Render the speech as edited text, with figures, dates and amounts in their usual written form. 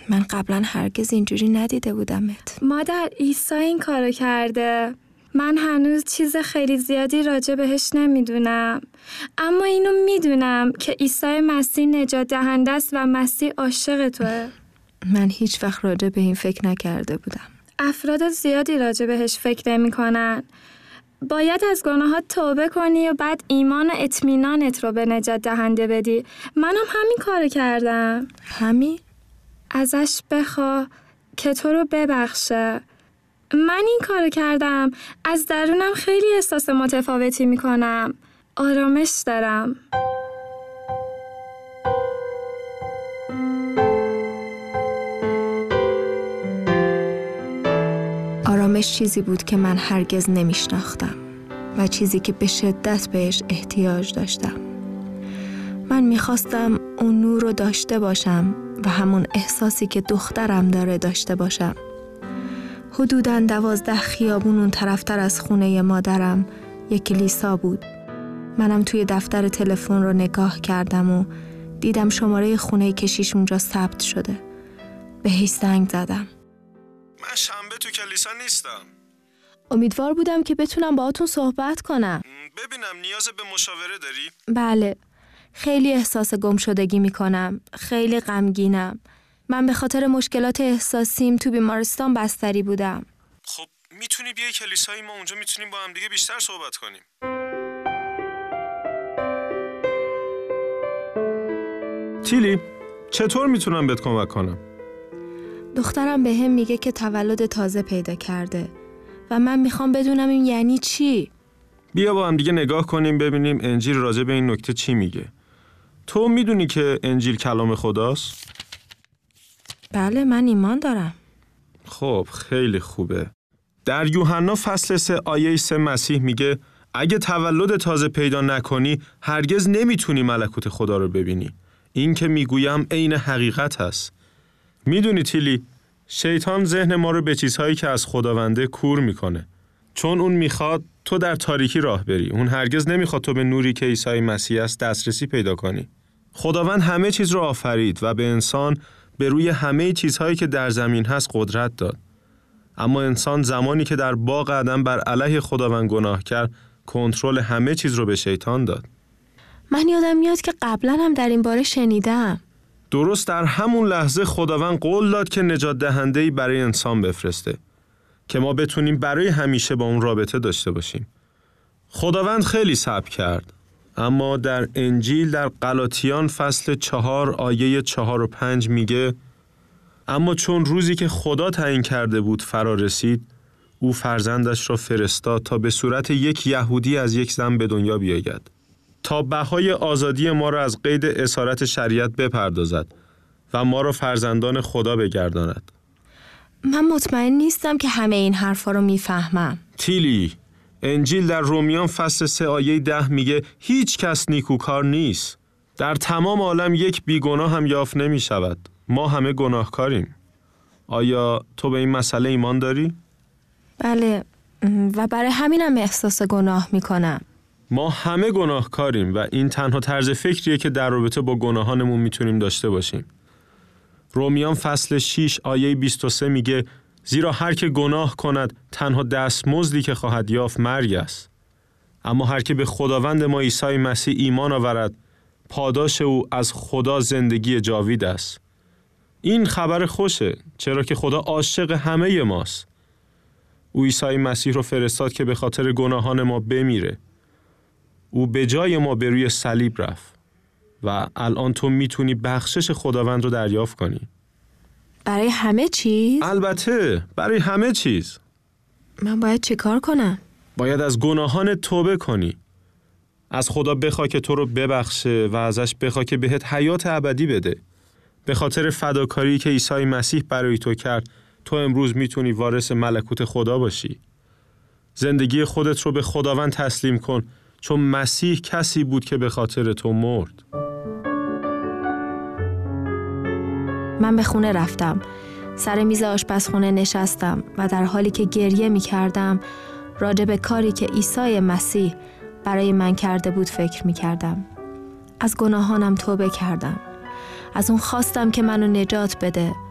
من قبلا هرگز اینجوری ندیده بودمت. مادر، عیسی این کارو کرده. من هنوز چیز خیلی زیادی راجع بهش نمیدونم، اما اینو میدونم که عیسی مسیح نجات دهنده است و مسیح عاشق توه. من هیچ وقت راجع به این فکر نکرده بودم. افراد زیادی راجع بهش فکر نمی‌کنن. باید از گناهات توبه کنی و بعد ایمان و اطمینانت رو به نجات دهنده بدی. منم همین کارو کردم. همین؟ ازش بخوا که تو رو ببخشه. من این کارو کردم. از درونم خیلی احساس متفاوتی میکنم. آرامش دارم. آرامش چیزی بود که من هرگز نمیشناختم و چیزی که به شدت بهش احتیاج داشتم. من میخواستم اون نور رو داشته باشم و همون احساسی که دخترم داره داشته باشم. حدوداً 12 خیابون اون طرفتر از خونه مادرم یک کلیسا بود. منم توی دفتر تلفن رو نگاه کردم و دیدم شماره خونه کشیش اونجا ثبت شده. بهش زنگ زدم. من شنبه تو کلیسا نیستم. امیدوار بودم که بتونم باهاتون صحبت کنم. ببینم نیاز به مشاوره داری؟ بله. خیلی احساس گمشدگی میکنم. خیلی غمگینم. من به خاطر مشکلات احساسیم تو بیمارستان بستری بودم. خب میتونی بیای کلیسای ما، اونجا میتونیم با هم دیگه بیشتر صحبت کنیم. تیلی، چطور میتونم بهت کمک کنم؟ دخترم به هم میگه که تولد تازه پیدا کرده و من میخوام بدونم این یعنی چی؟ بیا با هم دیگه نگاه کنیم ببینیم انجیل راجع به این نکته چی میگه. تو میدونی که انجیل کلام خداست؟ بله، من ایمان دارم. خب خیلی خوبه. در یوحنا فصل 3 آیه 3 مسیح میگه اگه تولد تازه پیدا نکنی هرگز نمیتونی ملکوت خدا رو ببینی. این که میگویم عین حقیقت هست. میدونی تیلی، شیطان ذهن ما رو به چیزهایی که از خداونده کور میکنه. چون اون میخواد تو در تاریکی راه بری. اون هرگز نمیخواد تو به نوری که عیسی مسیح است دسترسی پیدا کنی. خداوند همه چیز رو آفرید و به انسان به روی همه چیزهایی که در زمین هست قدرت داد. اما انسان زمانی که در باغ عدن بر علیه خداوند گناه کرد، کنترل همه چیز رو به شیطان داد. من یادم میاد که قبلا هم در این باره شنیدم. درست در همون لحظه خداوند قول داد که نجات دهنده‌ای برای انسان بفرسته که ما بتونیم برای همیشه با اون رابطه داشته باشیم. خداوند خیلی صبر کرد، اما در انجیل در غلاطیان فصل 4 آیه 4 و 5 میگه اما چون روزی که خدا تعیین کرده بود فرا رسید، او فرزندش را فرستاد تا به صورت یک یهودی از یک زن به دنیا بیاید، تا بهای آزادی ما را از قید اسارت شریعت بپردازد و ما را فرزندان خدا بگرداند. من مطمئن نیستم که همه این حرفا رو میفهمم. تیلی، انجیل در رومیان فصل 3 آیه 10 میگه هیچ کس نیکوکار نیست. در تمام عالم یک بیگناه هم یافت نمی شود. ما همه گناهکاریم. آیا تو به این مسئله ایمان داری؟ بله، و برای همینم احساس گناه میکنم. ما همه گناهکاریم و این تنها طرز فکریه که در رابطه با گناهانمون میتونیم داشته باشیم. رومیان فصل 6 آیه 23 میگه زیرا هر که گناه کند تنها دستمزدی که خواهد یافت مرگ است. اما هر که به خداوند ما عیسی مسیح ایمان آورد پاداش او از خدا زندگی جاوید است. این خبر خوشه، چرا که خدا عاشق همه ماست. او عیسی مسیح رو فرستاد که به خاطر گناهان ما بمیره. او به جای ما به روی صلیب رفت و الان تو میتونی بخشش خداوند رو دریافت کنی. برای همه چیز؟ البته، برای همه چیز. من باید چه کار کنم؟ باید از گناهان توبه کنی. از خدا بخوا که تو رو ببخشه و ازش بخوا که بهت حیات ابدی بده. به خاطر فداکاری که عیسی مسیح برای تو کرد، تو امروز میتونی وارث ملکوت خدا باشی. زندگی خودت رو به خداوند تسلیم کن، چون مسیح کسی بود که به خاطر تو مرد. من به خونه رفتم. سر میز آشپزخونه نشستم و در حالی که گریه می کردم راجع به کاری که عیسی مسیح برای من کرده بود فکر می کردم. از گناهانم توبه کردم. از اون خواستم که منو نجات بده